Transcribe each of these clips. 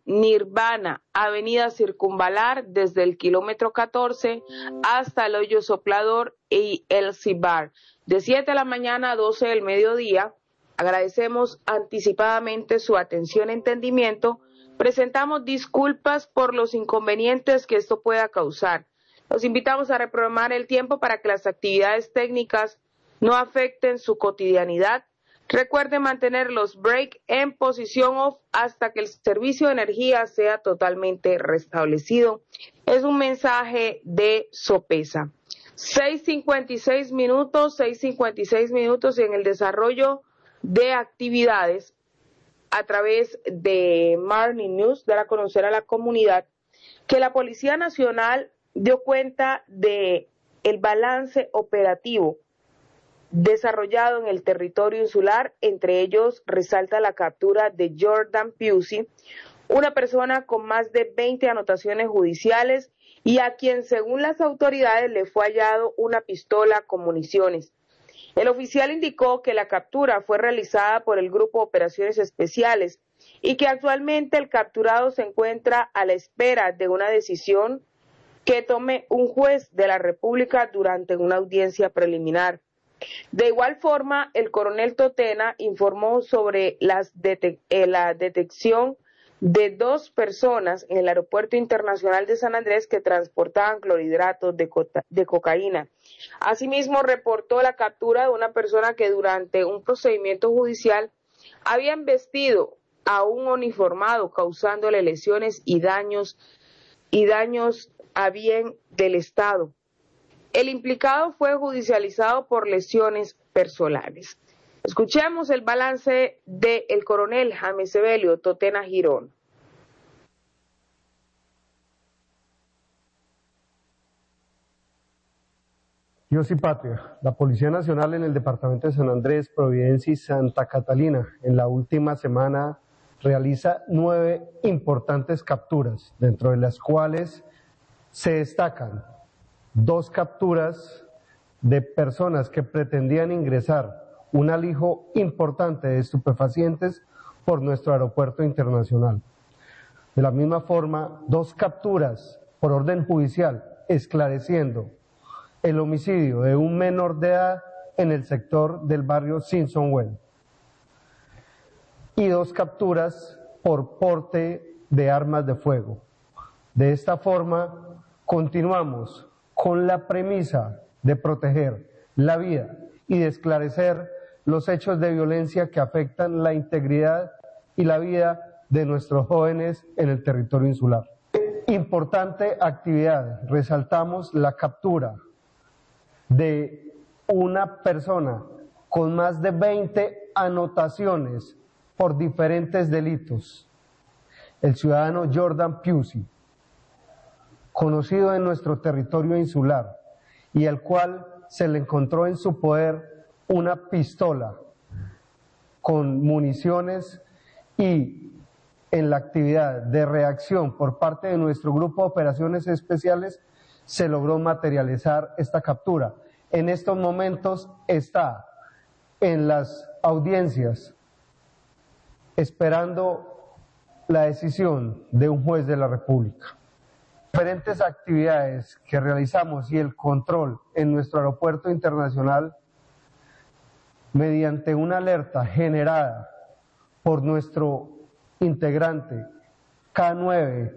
Nirvana, Avenida Circunvalar, desde el kilómetro 14 hasta el Hoyo Soplador y el Cibar, de 7 de la mañana a 12 del mediodía. Agradecemos anticipadamente su atención y entendimiento. Presentamos disculpas por los inconvenientes que esto pueda causar. Los invitamos a reprogramar el tiempo para que las actividades técnicas no afecten su cotidianidad. Recuerde mantener los break en posición off hasta que el servicio de energía sea totalmente restablecido. Es un mensaje de Sopesa. 6:56 minutos y en el desarrollo de actividades a través de Morning News, dar a conocer a la comunidad que la Policía Nacional dio cuenta de el balance operativo desarrollado en el territorio insular. Entre ellos resalta la captura de Jordan Pusey, una persona con más de 20 anotaciones judiciales y a quien, según las autoridades, le fue hallado una pistola con municiones. El oficial indicó que la captura fue realizada por el Grupo de Operaciones Especiales y que actualmente el capturado se encuentra a la espera de una decisión que tome un juez de la República durante una audiencia preliminar. De igual forma, el coronel Totena informó sobre la detección de 2 personas en el Aeropuerto Internacional de San Andrés que transportaban clorhidratos de cocaína. Asimismo, reportó la captura de una persona que durante un procedimiento judicial había embestido a un uniformado, causándole lesiones y daños a bien del Estado. El implicado fue judicializado por lesiones personales. Escuchemos el balance del coronel James Evelio Totena Girón. Dios y patria. La Policía Nacional en el departamento de San Andrés, Providencia y Santa Catalina en la última semana realiza 9 importantes capturas, dentro de las cuales se destacan 2 capturas de personas que pretendían ingresar un alijo importante de estupefacientes por nuestro aeropuerto internacional. De la misma forma, 2 capturas por orden judicial esclareciendo el homicidio de un menor de edad en el sector del barrio Simpson Well. Y 2 capturas por porte de armas de fuego. De esta forma, continuamos con la premisa de proteger la vida y de esclarecer los hechos de violencia que afectan la integridad y la vida de nuestros jóvenes en el territorio insular. Importante actividad, resaltamos la captura de una persona con más de 20 anotaciones por diferentes delitos, el ciudadano Jordan Pusey, conocido en nuestro territorio insular, y al cual se le encontró en su poder una pistola con municiones, y en la actividad de reacción por parte de nuestro Grupo de Operaciones Especiales se logró materializar esta captura. En estos momentos está en las audiencias esperando la decisión de un juez de la República. Diferentes actividades que realizamos y el control en nuestro aeropuerto internacional mediante una alerta generada por nuestro integrante K9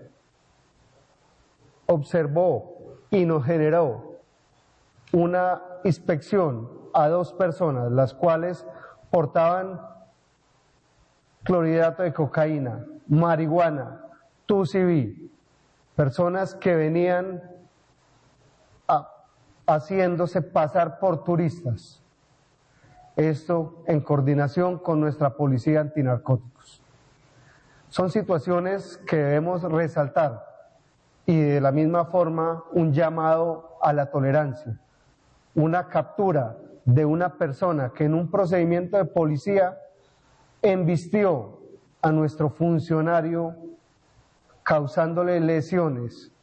observó y nos generó una inspección a 2 personas, las cuales portaban clorhidrato de cocaína, marihuana, TUCB, personas que venían haciéndose pasar por turistas. Esto en coordinación con nuestra policía antinarcóticos. Son situaciones que debemos resaltar y de la misma forma un llamado a la tolerancia. Una captura de una persona que en un procedimiento de policía embistió a nuestro funcionario causándole lesiones